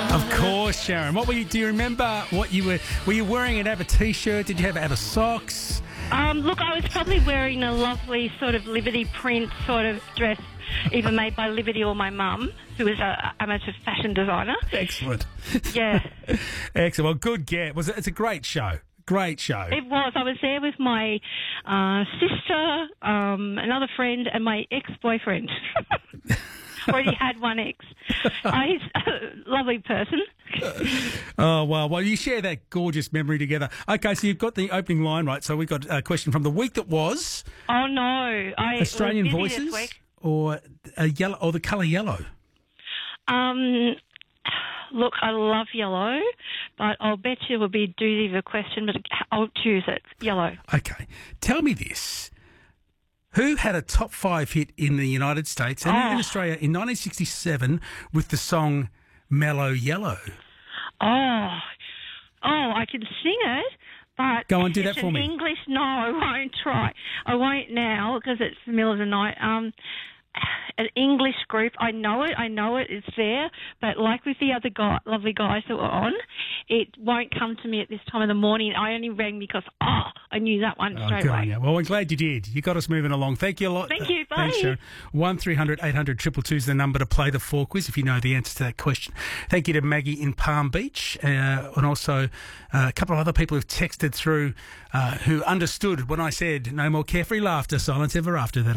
Of course, Sharon. Do you remember what you were you wearing an ABBA t-shirt? Did you have ABBA socks? Look, I was probably wearing a lovely sort of Liberty print sort of dress, either made by Liberty or my mum, who is an amateur fashion designer. Excellent. Yeah. Excellent. Well, good get. It's a great show. Great show. It was. I was there with my sister, another friend, and my ex-boyfriend. Already had one ex. He's a lovely person. Oh, well, you share that gorgeous memory together. Okay, so you've got the opening line right. So we've got a question from the week that was. Oh, no. Australian was busy Voices this week. or yellow or the colour yellow? Look, I love yellow, but I'll bet you it will be a doozy of a question, but I'll choose it. Yellow. Okay. Tell me this. Who had a top 5 hit in the United States and in Australia in 1967 with the song Mellow Yellow? Oh, I can sing it, but... Go on, do that for me. English, no, I won't try. I won't now because it's the middle of the night. An English group, I know it, it's there, but like with the other lovely guys that were on, it won't come to me at this time of the morning. I only rang because, I knew that one straight away. Yeah. Well, I'm glad you did. You got us moving along. Thank you a lot. Thank you, bye. Thanks, Sharon. 1300 800 222 is the number to play the 4 quiz if you know the answer to that question. Thank you to Maggie in Palm Beach and also a couple of other people who've texted through who understood when I said no more carefree laughter, silence ever after that.